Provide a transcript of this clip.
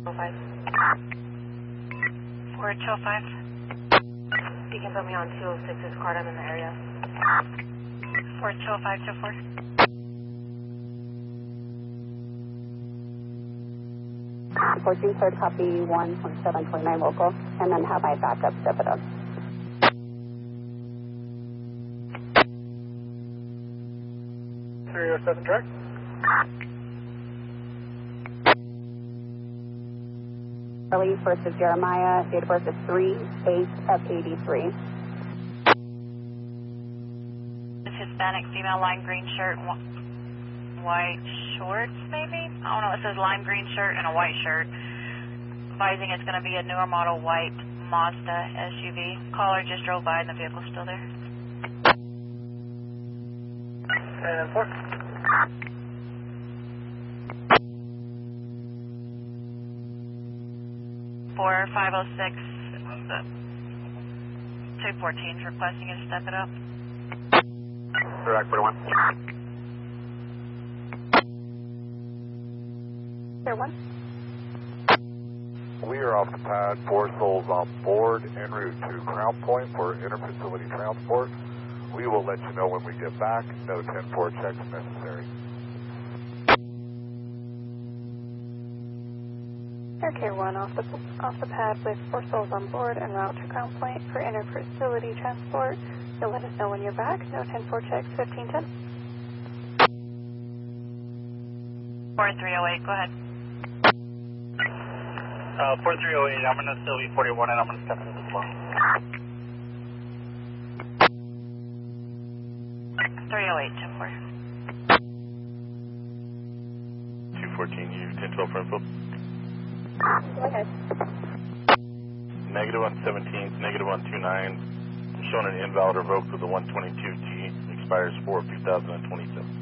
5. 4205. You can put me on 206's card, I'm in the area. 420524. 14, third copy 12729 local, and then have my backup step it up. .307 track. Early, first of Jeremiah, date of birth is 3/8/83. It's Hispanic female, lime green shirt, white shorts maybe? I don't know, it says lime green shirt and a white shirt. Advising it's going to be a newer model white Mazda SUV. Caller just drove by and the vehicle's still there. And 4. 4506, 214 is requesting you to step it up. Direct 41. There one. We are off the pad, 4 souls on board, en route to Crown Point for interfacility transport. We will let you know when we get back. No 10-4 checks necessary. Air 1 off the pad with 4 souls on board en route to Crown Point for interfacility transport. You'll let us know when you're back. No 10-4 checks, 1510. 4308, go ahead. 4308, I'm going to still be 41 and I'm going to step in as well. 30824. 214, you 1012 for info. Go ahead. Negative on 17th, negative on 29. I'm showing an invalid revoked with the 122T, expires 4/2027.